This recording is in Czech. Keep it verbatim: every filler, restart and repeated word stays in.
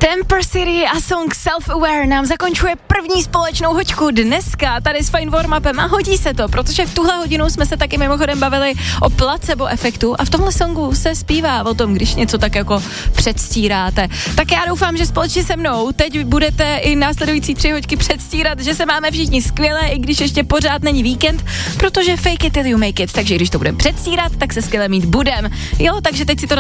Temper City a song Self-Aware nám zakončuje první společnou hoďku dneska tady s Fine Warm-upem a hodí se to, protože v tuhle hodinu jsme se taky mimochodem bavili o placebo efektu a v tomhle songu se zpívá o tom, když něco tak jako předstíráte. Tak já doufám, že společně se mnou teď budete i následující tři hoďky předstírat, že se máme všichni skvěle, i když ještě pořád není víkend, protože fake it till you make it, takže když to budeme předstírat, tak se skvěle mít budem. Jo, takže teď si to